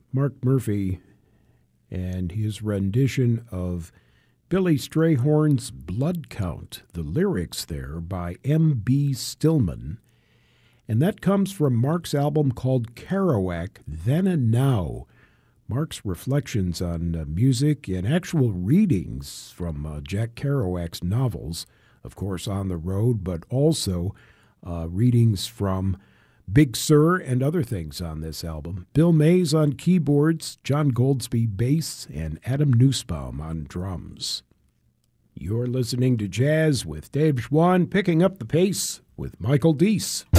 Mark Murphy and his rendition of Billy Strayhorn's Blood Count, the lyrics there by M.B. Stillman. And that comes from Mark's album called Kerouac, Then and Now. Mark's reflections on music and actual readings from Jack Kerouac's novels, of course, On the Road, but also readings from Big Sur and other things on this album. Bill Mays on keyboards, John Goldsby bass, and Adam Nussbaum on drums. You're listening to Jazz with Dave Schwann, picking up the pace with Michael Deese.